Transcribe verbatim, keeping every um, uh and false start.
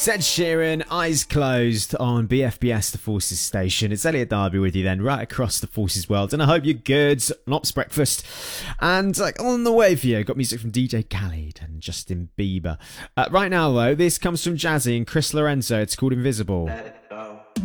It's Ed Sheeran, Eyes Closed on B F B S The Forces Station. It's Elliot Darby with you then, right across the Forces world. And I hope you're good on Ops Breakfast. And like on the way for you, got music from D J Khaled and Justin Bieber. Uh, right now though, this comes from Jazzy and Chris Lorenzo. It's called Invisible.